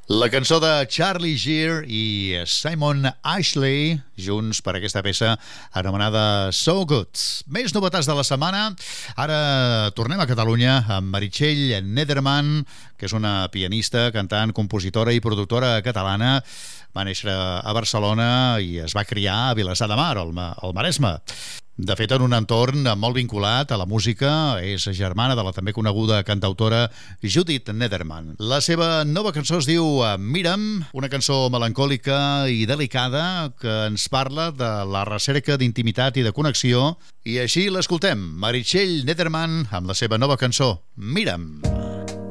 La cançó de Charlie Geer i Simon Ashley junts per aquesta peça anomenada So Good. Més novetats de la setmana. Ara tornem a Catalunya amb Meritxell Nederman, que és una pianista, cantant, compositora i productora catalana. Va néixer a Barcelona i es va criar a Vilassar de Mar, al Maresme. De fet, en un entorn molt vinculat a la música, és germana de la també coneguda cantautora Judith Nederman. La seva nova cançó es diu Mira'm, una cançó melancòlica i delicada que ens parla de la recerca d'intimitat i de connexió. I així l'escoltem, Meritxell Nederman amb la seva nova cançó, Mira'm.